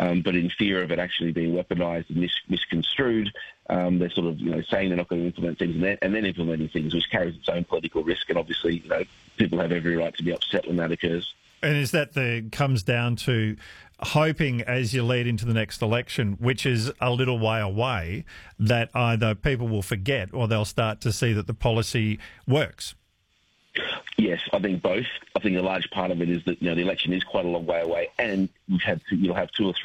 but in fear of it actually being weaponised and misconstrued, they're sort of saying they're not going to implement things and then implementing things, which carries its own political risk. And obviously, people have every right to be upset when that occurs. And is that comes down to hoping as you lead into the next election, which is a little way away, that either people will forget or they'll start to see that the policy works? Yes, I think both. I think a large part of it is that the election is quite a long way away, and you'll have 2 or 3